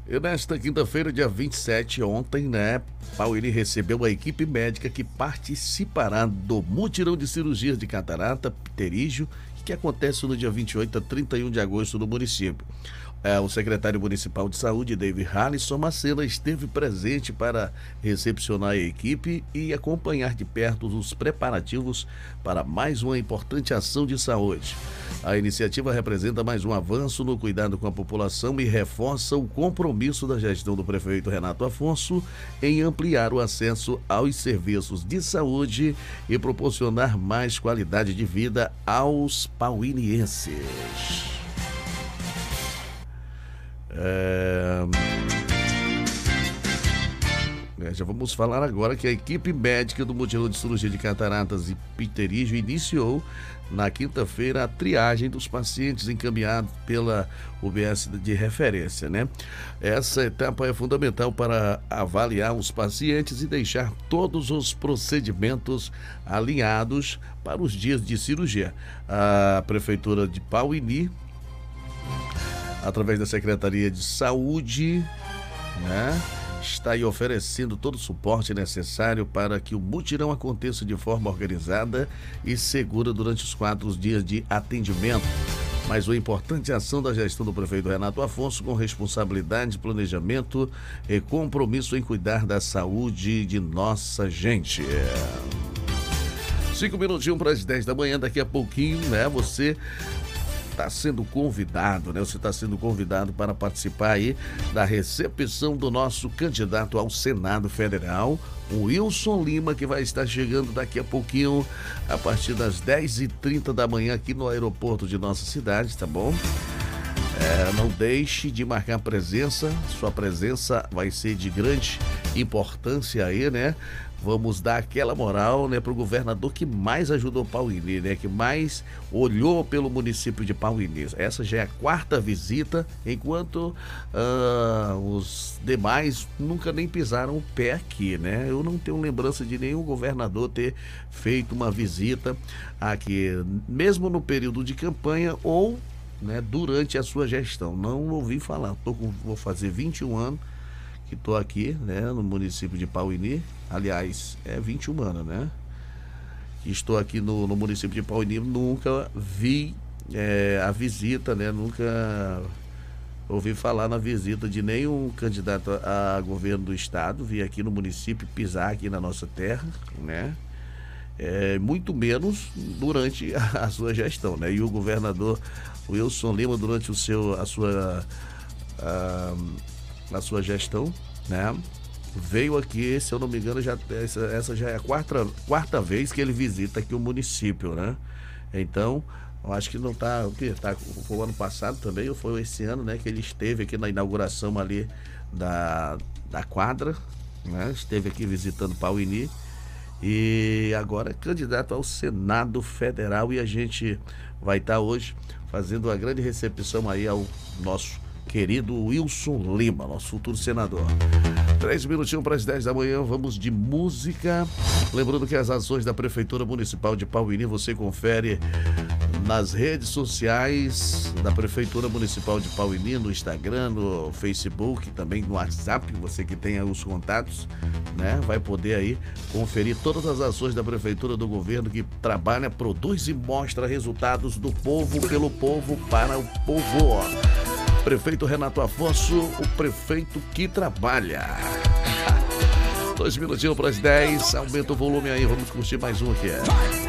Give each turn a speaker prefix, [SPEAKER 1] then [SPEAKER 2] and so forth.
[SPEAKER 1] E nesta quinta-feira, dia 27, ontem, né, Pauini recebeu a equipe médica que participará do mutirão de cirurgias de catarata, pterígio, que acontece no dia 28 a 31 de agosto no município. O secretário municipal de saúde, David Harrison Macena, esteve presente para recepcionar a equipe e acompanhar de perto os preparativos para mais uma importante ação de saúde. A iniciativa representa mais um avanço no cuidado com a população e reforça o compromisso da gestão do prefeito Renato Afonso em ampliar o acesso aos serviços de saúde e proporcionar mais qualidade de vida aos pauinienses. Já vamos falar agora que a equipe médica do mutirão de cirurgia de cataratas e pterígio iniciou na quinta-feira a triagem dos pacientes encaminhados pela UBS de referência, né? Essa etapa é fundamental para avaliar os pacientes e deixar todos os procedimentos alinhados para os dias de cirurgia. A Prefeitura de Pauini, através da Secretaria de Saúde, né, está aí oferecendo todo o suporte necessário para que o mutirão aconteça de forma organizada e segura durante os 4 dias de atendimento. Mas uma importante ação da gestão do prefeito Renato Afonso com responsabilidade, planejamento e compromisso em cuidar da saúde de nossa gente. 5 minutinhos para as 10 da manhã, daqui a pouquinho, né, você está sendo convidado, né? Você está sendo convidado para participar aí da recepção do nosso candidato ao Senado Federal, o Wilson Lima, que vai estar chegando daqui a pouquinho, a partir das 10h30 da manhã aqui no aeroporto de nossa cidade, tá bom? Não deixe de marcar presença, sua presença vai ser de grande importância aí, né? Vamos dar aquela moral, né, para o governador que mais ajudou Pauini, né, que mais olhou pelo município de Pauini. Essa já é a 4ª visita, enquanto os demais nunca nem pisaram o pé aqui, né? Eu não tenho lembrança de nenhum governador ter feito uma visita aqui, mesmo no período de campanha ou, né, durante a sua gestão. Não ouvi falar. Vou fazer 21 anos que estou aqui, né, no município de Pauini. Aliás, 21 anos, né? Que estou aqui no município de Pauini, nunca vi a visita, né? Nunca ouvi falar na visita de nenhum candidato a governo do estado vir aqui no município, pisar aqui na nossa terra, né? Muito menos durante a sua gestão, né? E o governador Wilson Lima, durante a sua gestão, né, veio aqui, se eu não me engano, essa já é a quarta vez que ele visita aqui o município, né? Então, eu acho que não tá, foi o ano passado também, ou foi esse ano, né, que ele esteve aqui na inauguração ali da quadra, né? Esteve aqui visitando Pauini e agora é candidato ao Senado Federal, e a gente vai estar hoje fazendo uma grande recepção aí ao nosso querido Wilson Lima, nosso futuro senador. 3 minutinhos para as 10 da manhã, vamos de música. Lembrando que as ações da Prefeitura Municipal de Pauini você confere nas redes sociais da Prefeitura Municipal de Pauini, no Instagram, no Facebook, também no WhatsApp. Você que tem os contatos, né, vai poder aí conferir todas as ações da Prefeitura, do governo, que trabalha, produz e mostra resultados do povo, pelo povo, para o povo. Prefeito Renato Afonso, o prefeito que trabalha. 2 minutinhos para as 10, aumenta o volume aí, vamos curtir mais um aqui.